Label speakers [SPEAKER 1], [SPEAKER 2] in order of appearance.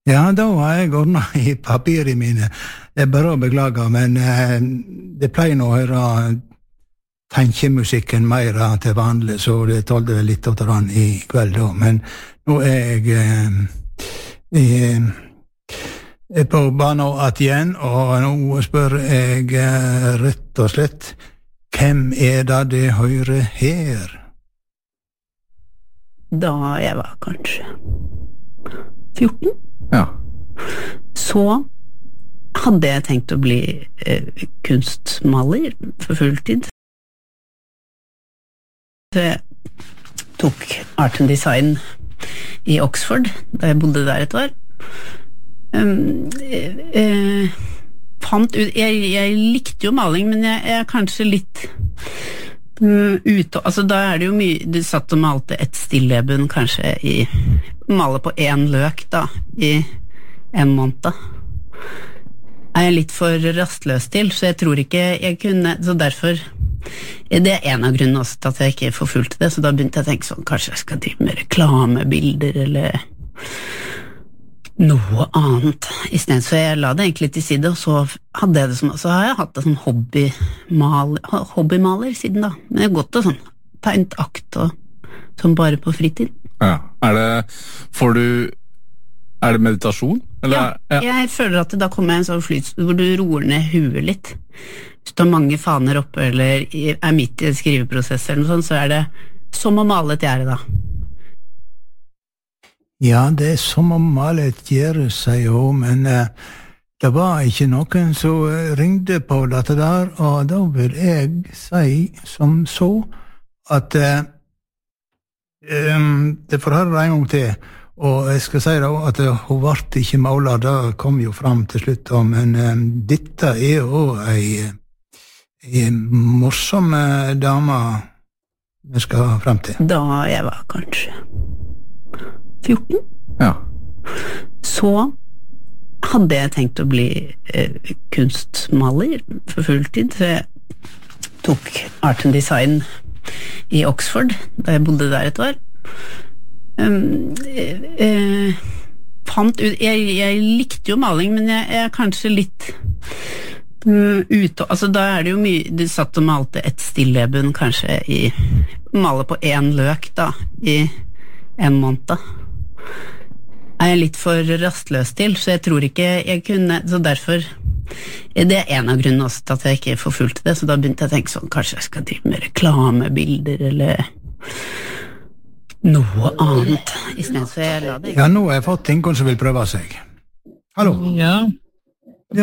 [SPEAKER 1] Ja, da har jeg ordnet i papirene mine. Det bare å beklage, men det pleier nå å høre tenkemusikken mer til vanlig, så det tålte vel litt å ta den i kveld da. Men nå er jeg på banen igjen, og nå spør jeg rett og slett, hvem det hører her?
[SPEAKER 2] Da jeg var kanskje 14.
[SPEAKER 3] Ja.
[SPEAKER 2] Så hadde jeg tenkt å bli kunstmaler for fulltid. Så jeg tok art and design i Oxford, da jeg bodde der et år. Jeg likte jo maling, men jeg er kanskje litt ute, altså da er det jo mye, du satt og malte et stilleben kanskje male på 1 løk da, i 1 måned. Er jeg litt for rastløs til, så jeg tror ikke jeg kunne, så derfor, det er en av grunnene også til at jeg ikke forfulgte det, så da begynte jeg å tenke sånn, kanskje jeg skal drive med reklamebilder, eller noe annet I stedet, så jeg la det egentlig til side, og så hadde jeg det så har jeg hatt det sånn hobbymaler siden da, men jeg har gått og sånn, tegnet akt og sånn bare på fritid.
[SPEAKER 3] Ja, er det meditasjon? Eller?
[SPEAKER 2] Ja, jeg føler at da kommer jeg en sånn flyt hvor du roer ned huet litt. Hvis du har mange faner oppe, eller er midt I en skriveprosess eller noe sånt, så det som å male et gjerde da.
[SPEAKER 1] Ja, det som å male et gjerde, sier hun, men det var ikke noen som ringte på dette der, og da vil jeg si som så, at det får høre en gang til, og jeg skal si da at hun ble ikke maler, det kom jo fram til slutt, men dette jo en morsom dame vi skal frem til.
[SPEAKER 2] Da jeg var kanskje 14.
[SPEAKER 3] Ja.
[SPEAKER 2] Så hadde jeg tenkt å bli kunstmaler for fulltid, så jeg tok art and design i Oxford, da jeg bodde der et år. Jeg likte jo maling, men jeg er kanskje litt ute, altså da det jo mye, du satt og malte et stilleben kanskje male på 1 løk da, i 1 måned. Er jeg litt for rastløs til, så jeg tror ikke jeg kunne, så derfor, det er en av grunnene også til at jeg ikke forfulgte det, så da begynte jeg å tenke sånn, kanskje jeg skal drive med reklamebilder, eller noe annet I stedet, så jeg la det.
[SPEAKER 1] Ja, nå har jeg fått ingen som vil prøve seg. Hallo?
[SPEAKER 4] Ja,